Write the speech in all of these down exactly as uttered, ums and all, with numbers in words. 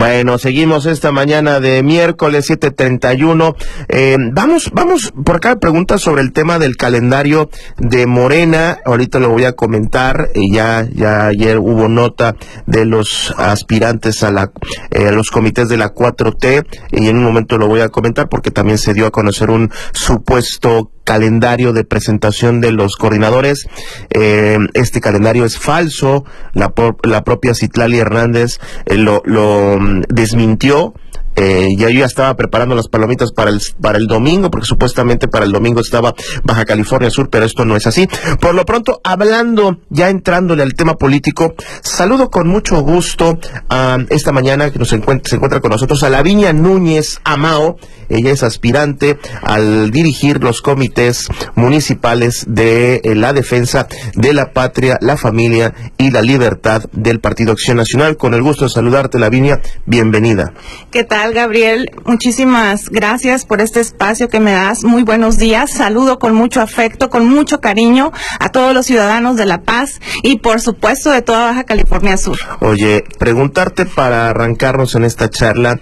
Bueno, seguimos esta mañana de miércoles siete treinta y uno. Eh, vamos, vamos, por acá preguntas sobre el tema del calendario de Morena. Ahorita lo voy a comentar. Eh, ya, ya ayer hubo nota de los aspirantes a la, eh, a los comités de la cuatro T, y en un momento lo voy a comentar porque también se dio a conocer un supuesto calendario de presentación de los coordinadores. Eh, este calendario es falso. La, la propia Citlali Hernández eh, lo, lo um, desmintió. Eh, ya yo ya estaba preparando las palomitas para el para el domingo, porque supuestamente para el domingo estaba Baja California Sur, pero esto no es así. Por lo pronto, hablando, ya entrándole al tema político, saludo con mucho gusto a uh, esta mañana que nos encuentra, se encuentra con nosotros a Lavinia Núñez Amao. Ella es aspirante al dirigir los comités municipales de eh, la defensa de la patria, la familia y la libertad del Partido Acción Nacional. Con el gusto de saludarte, Lavinia, bienvenida. ¿Qué tal, Gabriel? Muchísimas gracias por este espacio que me das. Muy buenos días. Saludo con mucho afecto, con mucho cariño a todos los ciudadanos de La Paz y, por supuesto, de toda Baja California Sur. Oye, preguntarte para arrancarnos en esta charla,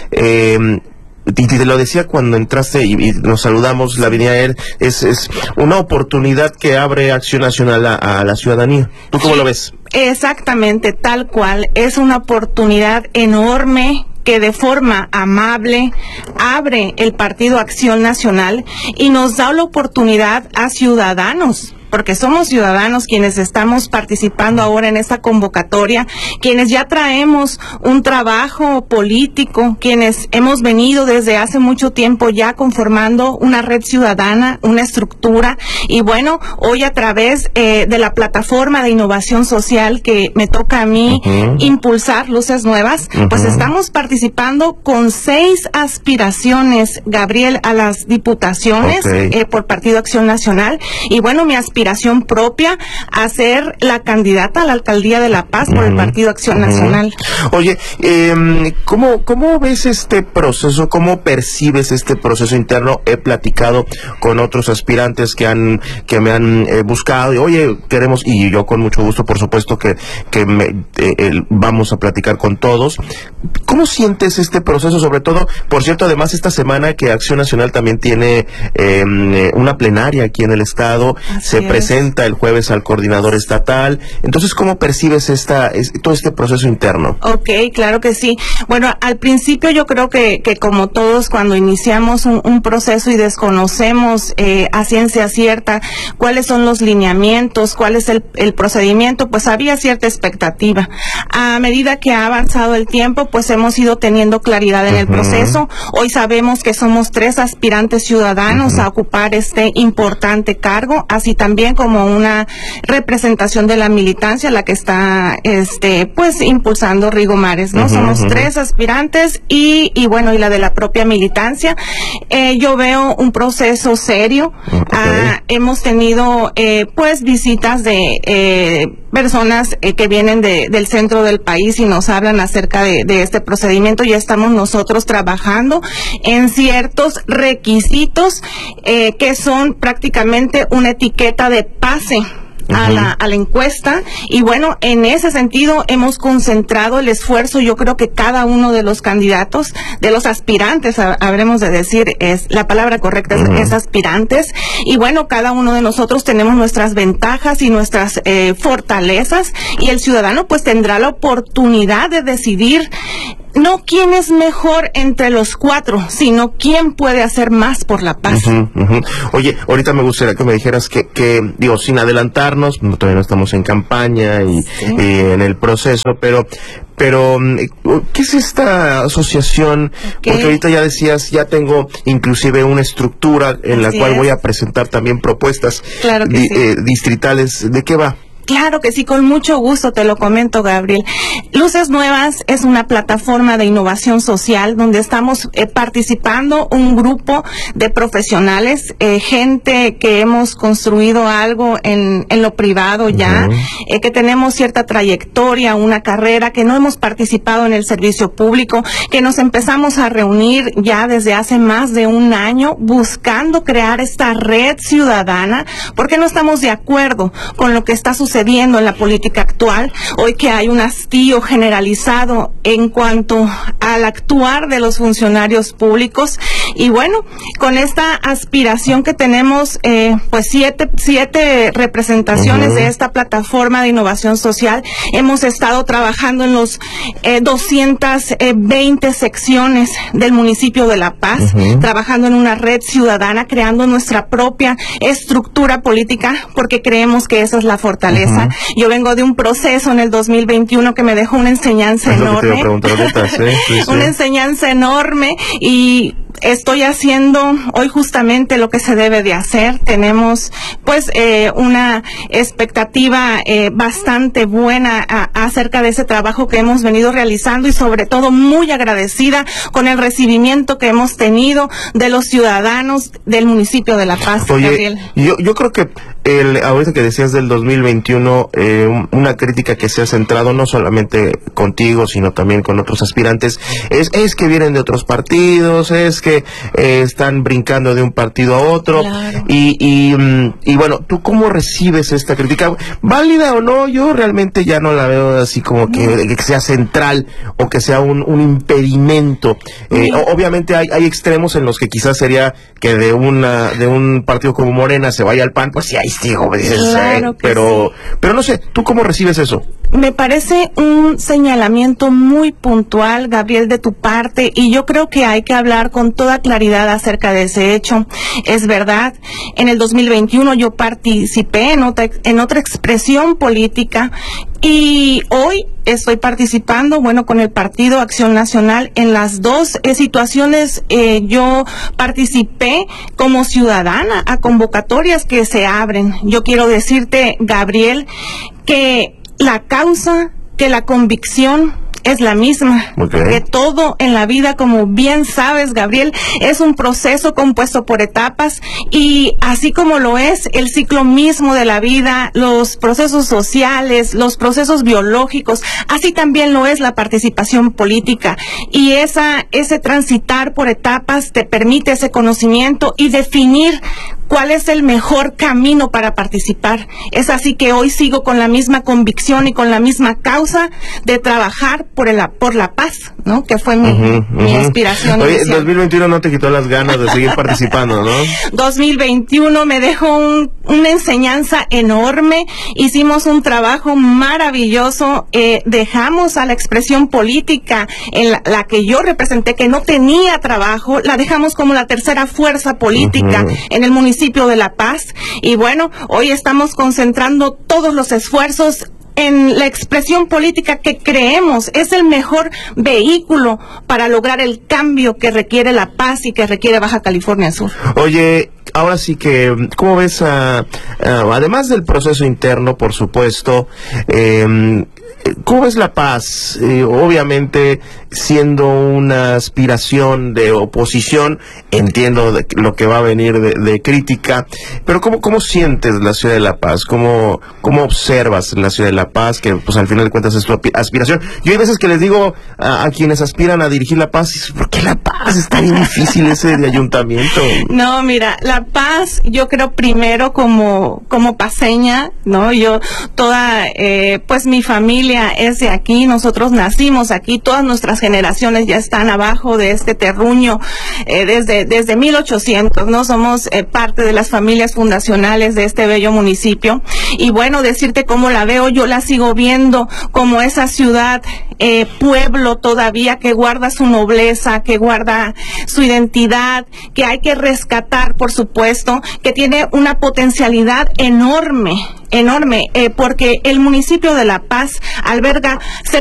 eh, y te lo decía cuando entraste y, y nos saludamos, Lavinia, es, es una oportunidad que abre Acción Nacional a, a la ciudadanía. ¿Tú cómo lo ves? Exactamente, tal cual. Es una oportunidad enorme que de forma amable abre el Partido Acción Nacional y nos da la oportunidad a ciudadanos, porque somos ciudadanos quienes estamos participando ahora en esta convocatoria, quienes ya traemos un trabajo político, quienes hemos venido desde hace mucho tiempo ya conformando una red ciudadana, una estructura, y bueno, hoy a través eh, de la plataforma de innovación social que me toca a mí uh-huh. impulsar, Luces Nuevas, uh-huh. pues estamos participando con seis aspiraciones, Gabriel, a las diputaciones okay. eh, por Partido Acción Nacional, y bueno, mi aspiración aspiración propia a ser la candidata a la alcaldía de La Paz por uh-huh. el Partido Acción uh-huh. Nacional. Oye, eh, ¿cómo, ¿cómo ves este proceso? ¿Cómo percibes este proceso interno? He platicado con otros aspirantes que han que me han eh, buscado y, oye, queremos, y yo con mucho gusto, por supuesto, que, que me, eh, eh, vamos a platicar con todos. ¿Cómo sientes este proceso? Sobre todo, por cierto, además esta semana que Acción Nacional también tiene eh, una plenaria aquí en el estado. Así se es. presenta el jueves al coordinador estatal. Entonces, ¿cómo percibes esta es, todo este proceso interno? Ok, claro que sí. Bueno, al principio yo creo que, que como todos, cuando iniciamos un, un proceso y desconocemos eh, a ciencia cierta cuáles son los lineamientos, cuál es el, el procedimiento, pues había cierta expectativa. A medida que ha avanzado el tiempo, pues hemos ido teniendo claridad en uh-huh. el proceso. Hoy sabemos que somos tres aspirantes ciudadanos uh-huh. a ocupar este importante cargo, así también como una representación de la militancia, la que está este pues impulsando Rigo Mares, ¿no? Uh-huh, Somos uh-huh. tres aspirantes y, y bueno, y la de la propia militancia. Eh, yo veo un proceso serio. Okay. Ah, hemos tenido eh, pues visitas de eh, personas eh, que vienen de, del centro del país y nos hablan acerca de, de este procedimiento. Ya estamos nosotros trabajando en ciertos requisitos eh, que son prácticamente una etiqueta de pase a la, a la encuesta, y bueno, en ese sentido hemos concentrado el esfuerzo. Yo creo que cada uno de los candidatos, de los aspirantes, habremos de decir, es la palabra correcta, uh-huh. es, es aspirantes, y bueno, cada uno de nosotros tenemos nuestras ventajas y nuestras eh, fortalezas, y el ciudadano pues tendrá la oportunidad de decidir no quién es mejor entre los cuatro, sino quién puede hacer más por La Paz. Uh-huh, uh-huh. Oye, ahorita me gustaría que me dijeras que, que digo, sin adelantarnos, no, todavía no estamos en campaña y, sí. y en el proceso, pero, pero, ¿qué es esta asociación? Okay. Porque ahorita ya decías, ya tengo inclusive una estructura en la Así cual es. voy a presentar también propuestas claro que di, sí. eh, distritales. ¿De qué va? Claro que sí, con mucho gusto te lo comento, Gabriel. Luces Nuevas es una plataforma de innovación social donde estamos eh, participando un grupo de profesionales, eh, gente que hemos construido algo en, en lo privado ya, uh-huh. eh, que tenemos cierta trayectoria, una carrera, que no hemos participado en el servicio público, que nos empezamos a reunir ya desde hace más de un año buscando crear esta red ciudadana, porque no estamos de acuerdo con lo que está sucediendo sucediendo en la política actual, hoy que hay un hastío generalizado en cuanto al actuar de los funcionarios públicos. Y bueno, con esta aspiración que tenemos, eh, pues siete, siete representaciones uh-huh. de esta plataforma de innovación social, hemos estado trabajando en los eh, doscientas veinte secciones del municipio de La Paz, uh-huh. trabajando en una red ciudadana, creando nuestra propia estructura política, porque creemos que esa es la fortaleza. Uh-huh. Yo vengo de un proceso en el dos mil veintiuno que me dejó una enseñanza es enorme, ahorita, ¿sí? Sí, sí. una enseñanza enorme, y estoy haciendo hoy justamente lo que se debe de hacer. Tenemos pues eh, una expectativa eh, bastante buena a, acerca de ese trabajo que hemos venido realizando, y sobre todo muy agradecida con el recibimiento que hemos tenido de los ciudadanos del municipio de La Paz. Oye, Gabriel. Yo, yo creo que el, ahorita que decías del dos mil veintiuno, eh, una crítica que se ha centrado no solamente contigo, sino también con otros aspirantes, es, es que vienen de otros partidos, es que eh, están brincando de un partido a otro. Claro. Y, y, y bueno, ¿tú cómo recibes esta crítica? ¿Válida o no? Yo realmente ya no la veo así como que, que sea central o que sea un, un impedimento. Eh, obviamente hay, hay extremos en los que quizás sería que de una de un partido como Morena se vaya al P A N, pues sí, ahí sí, dices, claro eh, pero, sí. pero no sé, ¿tú cómo recibes eso? Me parece un señalamiento muy puntual, Gabriel, de tu parte, y yo creo que hay que hablar con toda claridad acerca de ese hecho. Es verdad, en el dos mil veintiuno yo participé en otra, en otra expresión política, y hoy estoy participando, bueno, con el Partido Acción Nacional. En las dos eh, situaciones eh, yo participé como ciudadana a convocatorias que se abren. Yo quiero decirte, Gabriel, que la causa, que la convicción es la misma, okay. que todo en la vida, como bien sabes, Gabriel, es un proceso compuesto por etapas, y así como lo es el ciclo mismo de la vida, los procesos sociales, los procesos biológicos, así también lo es la participación política, y esa ese transitar por etapas te permite ese conocimiento y definir cuál es el mejor camino para participar. Es así que hoy sigo con la misma convicción y con la misma causa de trabajar por el por la paz, ¿no? Que fue mi, uh-huh, uh-huh. mi aspiración. Oye, el dos mil veintiuno no te quitó las ganas de seguir participando, ¿no? dos mil veintiuno me dejó un, una enseñanza enorme. Hicimos un trabajo maravilloso. Eh, dejamos a la expresión política en la, la que yo representé, que no tenía trabajo, la dejamos como la tercera fuerza política uh-huh. en el municipio de La Paz. Y bueno, hoy estamos concentrando todos los esfuerzos en la expresión política que creemos es el mejor vehículo para lograr el cambio que requiere La Paz y que requiere Baja California Sur. Oye, ahora sí que, ¿cómo ves, a, a, además del proceso interno, por supuesto, eh, ¿cómo ves La Paz? Eh, obviamente, siendo una aspiración de oposición, entiendo de, lo que va a venir de, de crítica, pero ¿cómo, cómo sientes la ciudad de La Paz? ¿Cómo, cómo observas la ciudad de La Paz? Que pues al final de cuentas es tu aspiración. Yo hay veces que les digo a, a quienes aspiran a dirigir La Paz, ¿por qué La Paz? Es tan difícil ese de ayuntamiento. No, mira, La Paz, yo creo primero como, como paseña, ¿no? Yo, toda, eh, pues mi familia es de aquí, nosotros nacimos aquí, todas nuestras generaciones ya están abajo de este terruño eh, desde desde mil ochocientos, ¿no? Somos eh, parte de las familias fundacionales de este bello municipio. Y bueno, decirte cómo la veo, yo la sigo viendo como esa ciudad, eh, pueblo todavía que guarda su nobleza, que guarda su identidad, que hay que rescatar, por supuesto, que tiene una potencialidad enorme, enorme, eh, porque el municipio de La Paz alberga cerca